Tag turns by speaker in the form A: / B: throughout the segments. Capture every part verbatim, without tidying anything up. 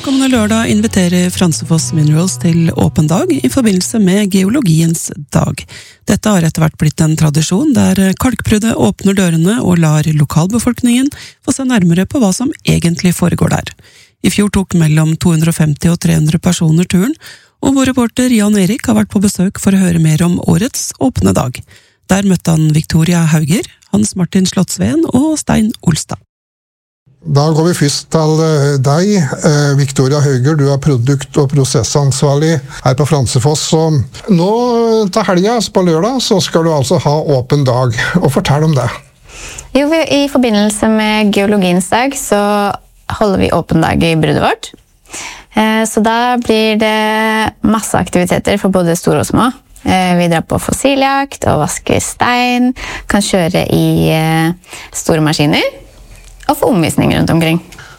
A: Førstkommende lørdag inviterer Fransefoss Minerals til åpen dag i forbindelse med geologiens dag. Dette har etter hvert blitt en tradisjon der kalkbruddet åpner dørene og lar lokalbefolkningen få se nærmere på hva som egentlig foregår der. I fjor tok mellom to hundre og femti og tre hundre personer turen, og vår reporter Jan Erik har vært på besøk for å høre mer om årets åpne dag. Der møtte han Victoria Hauger, Hans Martin Slottsveen og Stein Olstad.
B: Da går vi først til deg, Victoria Hauger. Du er produkt- og prosessansvarlig her på Fransefoss. Og nå til helga, på lørdag, så skal du altså ha åpen dag. Og fortell om det.
C: Jo, i forbindelse med geologiens dag så holder vi åpen dag i bruddet vårt. Så da blir det masse aktiviteter for både store og små. Vi drar på fossiljakt og vasker stein, kan kjøre i store maskiner og få omvisninger rundt omkring.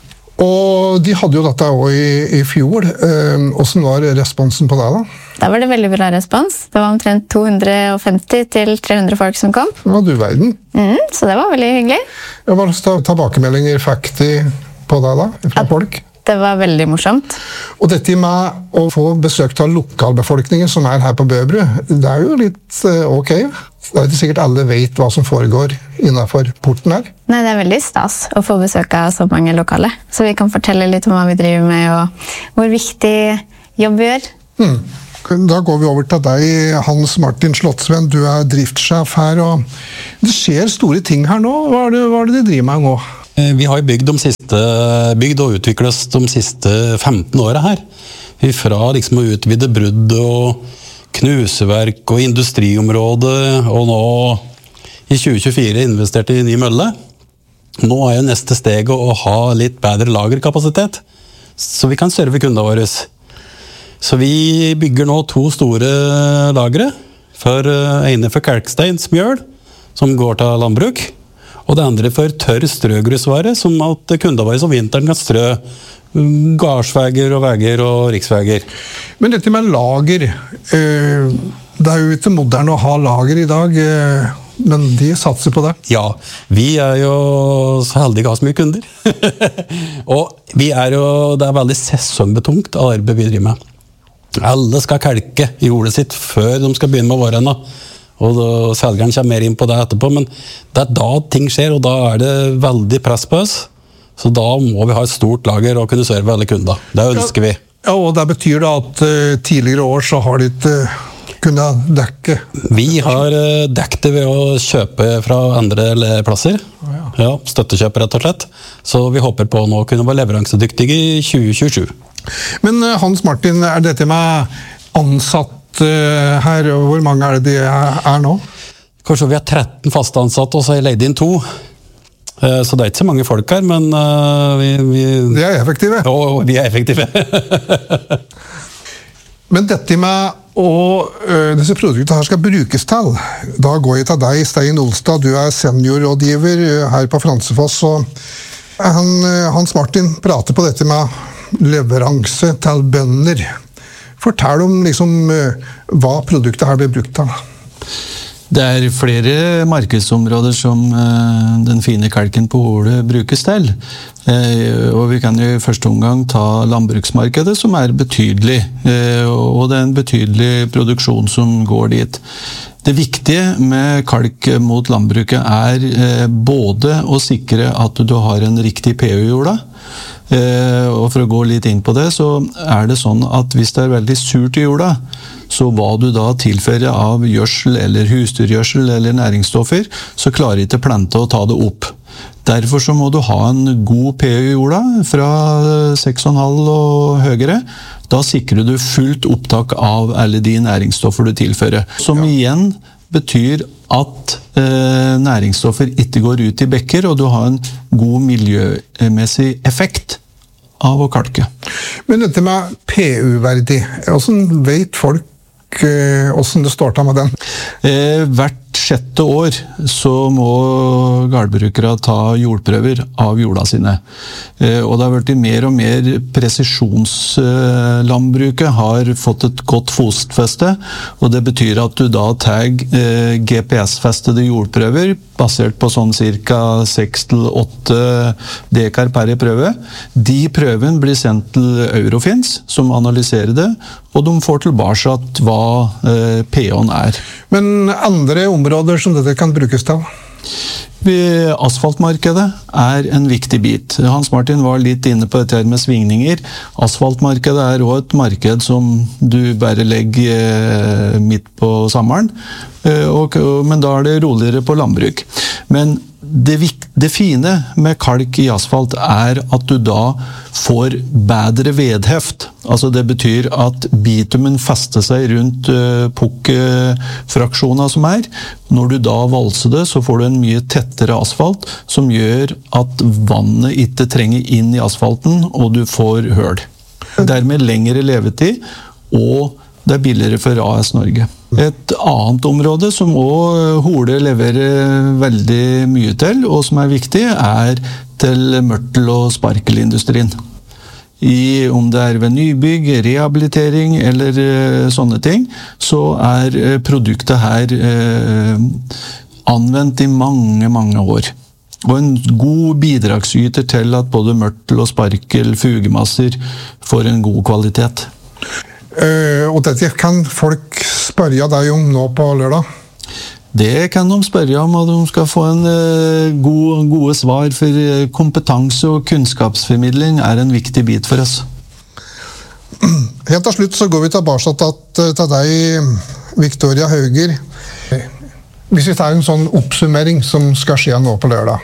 B: Og de hadde jo dette også i, i fjor. Hvordan var responsen på det da?
C: Da var det veldig bra respons. Det var omtrent to hundre og femti til tre hundre folk som kom.
B: Det var du verden.
C: Mm, så det var veldig hyggelig.
B: Hva slags tilbakemeldinger fikk de på deg da, fra
C: At
B: folk?
C: Det var veldig morsomt.
B: Og dette med å få besøk av lokalbefolkningen som er her på Bøbru, det er jo litt ok. Det er ikke sikkert alle vet hva som foregår innenfor porten her.
C: Nei, det er veldig stas å få besøk av så mange lokale. Så vi kan fortelle litt om hva vi driver med, og hvor viktig jobb vi gjør.
B: Hmm. Da går vi over til deg, Hans Martin Slottsveen. Du er driftssjef her, og det skjer store ting her nå. Hva er det, hva er det de driver med nå?
D: Vi har bygd, de siste, bygd og utviklet de siste femten årene her. Fra liksom å utvide brudd og knuseverk og industriområde, og nå i tjue tjuefire investerte i ny mølle. Nå er jo neste steg å ha litt bedre lagerkapasitet, så vi kan serve kundene våre. Så vi bygger nå to store lagre, for ene for kalkstein, smjøl, som går til landbruk, og det andre for tørr strøgrusvare, som at kundene våre som vinteren kan strø gardsveger og veger og riksveger.
B: Men dette med lager, det er jo ikke moderne å ha lager i dag, men de satser på det.
D: Ja, vi er jo så heldige å ha så mye kunder. Og vi er jo, det er veldig sesongbetungt arbeid vi driver med. Alle skal kalke jordet sitt før de skal begynne med vårene. Og da, selgeren kommer mer inn på det etterpå, men det er da ting skjer, og da er det veldig press på oss. Så da må vi ha et stort lager og kunne serve alle kunder. Det ønsker vi.
B: Ja, og det betyr da at uh, tidligere år så har de ikke uh, kunnet dekke?
D: Vi har uh, dekket det ved å kjøpe fra andre plasser. Oh, ja. Ja, støttekjøp rett og slett. Så vi håper på å nå kunne være leveransedyktige i tjue tjuesju.
B: Men uh, Hans Martin, er dette med ansatt uh, her, hvor mange er det de er, er nå?
D: Kanskje vi har tretten faste ansatte, og så har jeg leid inn to. Så det er ikke så mange folk her, men uh, vi, vi...
B: De er effektive.
D: Ja, vi er effektive.
B: Men dette med å uh, disse produktene her skal brukes til, da går jeg til deg, Stein Olstad. Du er seniorrådgiver her på Fransefoss, og han, Hans Martin prater på dette med leveranse til bønder. Fortell om liksom, uh, hva produktet her blir brukt til.
E: Det er flere markedsområder som uh, den fine kalken på holet brukes til. Uh, og vi kan i første omgang ta landbruksmarkedet, som er betydelig. Uh, og det er en betydelig produksjon som går dit. Det viktige med kalk mot landbruket er uh, både å sikre at du har en riktig pH i jorda. Uh, og for å gå litt inn på det, så er det sånn at hvis det er veldig surt i jorda, så hva du da tilfører av gjødsel eller husdyrgjødsel eller næringsstoffer, så klarer ikke planta å ta det opp. Derfor så må du ha en god pH i jorda, fra seks komma fem og høyere. Da sikrer du fullt opptak av alle de næringsstoffer du tilfører. Som igjen betyr at eh, næringsstoffer ikke går ut i bekker, og du har en god miljømessig effekt av å kalke.
B: Men dette med pH-verdi, hvordan vet folk hvordan det står til med den?
E: Eh, hvert hvert sjette år så må gårdbrukere ta jordprøver av jorda sine. Og det har vært mer og mer presisjonslandbruket har fått et godt fotfeste, og det betyr at du da tar G P S-festede jordprøver basert på sånn cirka seks til åtte dekar per prøve. De prøven blir sendt til Eurofins, som analyserer det, og de får tilbake hva eh, P Å-en er.
B: Men andre områder som dette kan brukes til?
E: Asfaltmarkedet er en viktig bit. Hans Martin var litt inne på dette med svingninger. Asfaltmarkedet er også et marked som du bare legger midt på sommeren, og, men da er det roligere på landbruk. Men det, det fine med kalk i asfalt er at du da får bedre vedheft. Altså det betyr at bitumen fester seg rundt uh, pukkfraksjoner som er. Når du da valser det, så får du en mye tettere asfalt, som gjør at vannet ikke trenger inn i asfalten, og du får høl. Dermed lengre levetid, og det er billigere for A S Norge. Et annet område som også Hole leverer veldig mye til, og som er viktig, er til mørtel- og sparkelindustrien. I, om det er ved nybygg, rehabilitering eller uh, sånne ting, så er uh, produktet her uh, anvendt i mange, mange år. Og en god bidragsyter til at både mørtel og sparkel, fugemasser, får en god kvalitet.
B: Uh, og dette kan folk spørre deg om nå på lørdag?
E: Det kan de spørre om, og de skal få en uh, god, gode svar, for kompetanse og kunnskapsformidling er en viktig bit for oss.
B: Helt til slutt så går vi tilbake til, til deg, Victoria Hauger. Hvis vi tar en sånn oppsummering som skal skje nå på lørdag.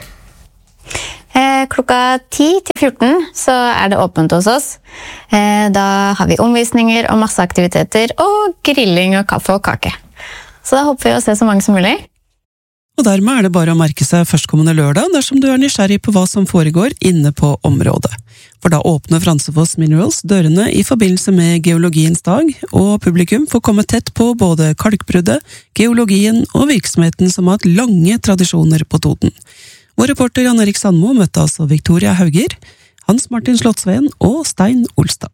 C: Eh, klokka ti til fjorten så er det åpent hos oss. Eh, da har vi omvisninger og masse aktiviteter, og grilling og kaffe og kake. Så da håper vi å se så mange som mulig.
A: Og dermed er det bare å merke seg førstkommende lørdag dersom du er nysgjerrig på hva som foregår inne på området. For da åpner Fransefoss Minerals dørene i forbindelse med geologiens dag, og publikum får komme tett på både kalkbruddet, geologien og virksomheten som har hatt lange tradisjoner på Toten. Vår reporter Jan Erik Sandmo møtte altså Victoria Hauger, Hans Martin Slottsveen og Stein Olstad.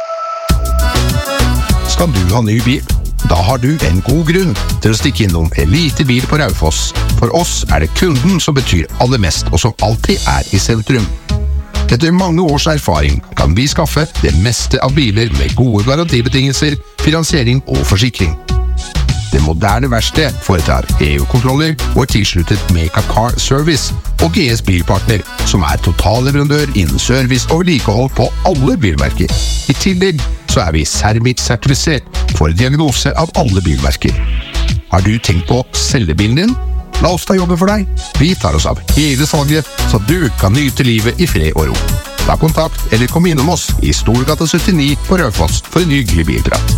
F: Skal du ha ny bil? Da har du en god grunn til å stikke innom Elite Bil på Raufoss. For oss er det kunden som betyr aller mest, og som alltid er i sentrum. Etter mange års erfaring kan vi skaffe det meste av biler med gode garantibetingelser, finansiering og forsikring. Det moderne verksted foretar E U-kontroller og er tilsluttet Meka Car Service og G S Bilpartner, som er totalleverandør innen service og vedlikehold på alle bilmerker. I tillegg så er vi Cermit-sertifisert for diagnose av alle bilmerker. Har du tenkt på å selge bilen din? La oss ta jobben for deg. Vi tar oss av hele salget, så du kan nyte livet i fred og ro. Ta kontakt eller kom innom oss i Storgata syttini på Raufoss for en hyggelig bilprat.